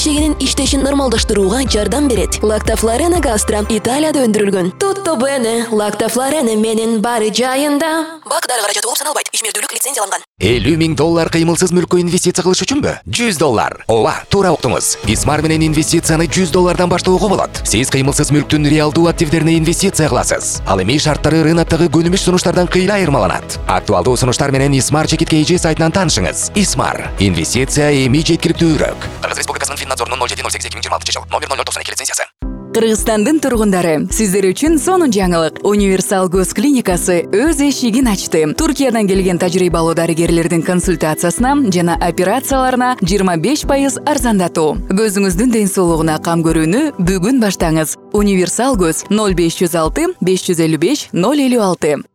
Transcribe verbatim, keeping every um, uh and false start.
чегинин иштешин нормалдаштырууга жардам берет. Лактофлорена гастра Италияда өндүрүлгөн. Tutto bene, Lactoflorena менин баары жайында. Бак дары каражаты болуп саналбайт. Ишмердүүлүк лицензияланган. элүү миң доллар кыймылсыз мүлккө инвестиция кылыш үчүнбү? жүз доллар. Ооба, туура уктуңуз. Исмар менен инвестицияны жүз доллардан баштоого болот. Сиз кыймылсыз мүлктүн реалдуу активдерине инвестиция кыласыз. Ал эми шарттары рыноктогу көнүмүш сунуштардан кыйла айырмаланат. Актуалдуу сунуштар менен Исмар чекиткейчи сайтынан таанышыңыз. Исмар. Инвестиция эми жеткиликтүүрөөк. Кыргыз Республикасынын Финнадзорунун ноль жети ноль сегиз эки миң жыйырма алтынчы жыл номер ноль ноль токсон эки лицензиясы. Кыргызстандын тургундары, сиздер үчүн сонун жаңылык. Универсал көз клиникасы өз эшигин ачты. Туркиядан келген тажрыйбалуу дарыгерлердин консультациясына жана операцияларына жыйырма беш пайыз арзандатуу. Көзүңүздүн ден соолугуна кам көрүүнү бүгүн баштаңыз. Универсал көз ноль беш жүз алты беш жүз элүү беш ноль элүү алты.